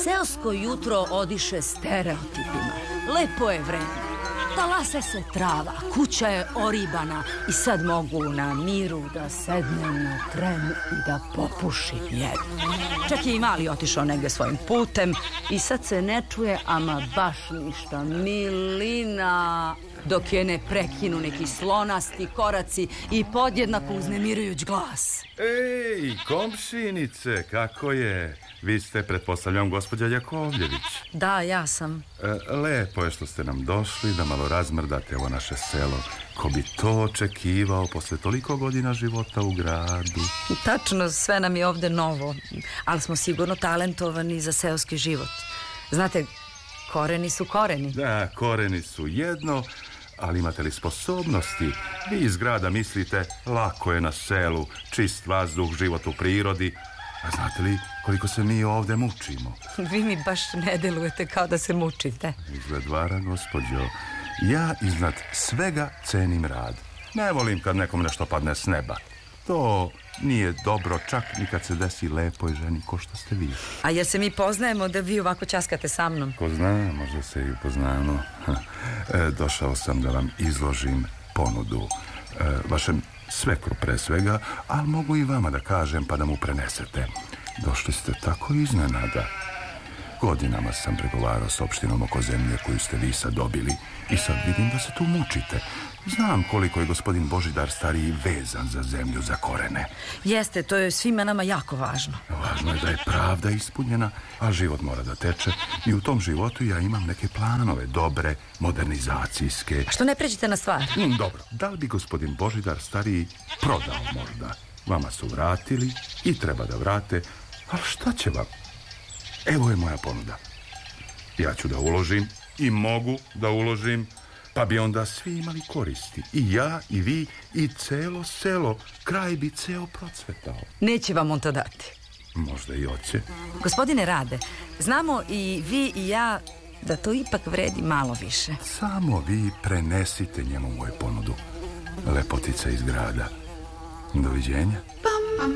Seosko jutro odiše stereotipima. Lepo je vreme. Talase se trava, kuća je oribana i sad mogu na miru da sednem na tren i da popušim jednu. Čak je i mali otišao negde svojim putem i sad se ne čuje ama baš ništa. Milina, dok je ne prekinu neki slonasti koraci i podjednako uznemirujuć glas. Ej, komšinice, kako je? Vi ste, pretpostavljam, gospođa Jakovljević. Da, ja sam. Lepo je što ste nam došli da malo razmrdate ovo naše selo. Ko bi to očekivao posle toliko godina života u gradu? Tačno, sve nam je ovde novo, ali smo sigurno talentovani za seoski život. Znate, koreni su koreni. Da, koreni su jedno, ali imate li sposobnosti? Vi iz grada mislite, lako je na selu, čist vazduh, život u prirodi. A znate li koliko se mi ovde mučimo? Vi mi baš ne delujete kao da se mučite. Izgled vara, gospođo. Ja iznad svega cenim rad. Ne volim kad nekom nešto padne s neba. To nije dobro čak ni kad se desi lepoj ženi ko što ste vi. A jer se mi poznajemo da vi ovako ćaskate sa mnom? Ko zna, možda se i upoznamo. Došao sam da vam izložim ponudu. Vašem svekru pre svega, ali mogu i vama da kažem pa da mu prenesete. Došli ste tako iznenada. Godinama sam pregovarao s opštinom oko zemlje koju ste vi sad dobili i sad vidim da se tu mučite. Znam koliko je gospodin Božidar stariji vezan za zemlju, za korene. Jeste, to je svima nama jako važno. Važno je da je pravda ispunjena, a život mora da teče. I u tom životu ja imam neke planove, dobre, modernizacijske. A što ne pređete na stvar? Dobro, da li bi gospodin Božidar stariji prodao možda? Vama su vratili i treba da vrate, ali šta će vam? Evo je moja ponuda. Ja ću da uložim i mogu da uložim, pa bi onda svi imali koristi. I ja, i vi, i celo selo. Kraj bi ceo procvetao. Neće vam on to dati. Možda i hoće. Gospodine Rade, znamo i vi i ja da to ipak vredi malo više. Samo vi prenesite njemu moju ponudu. Lepotica iz grada. Doviđenja. Pa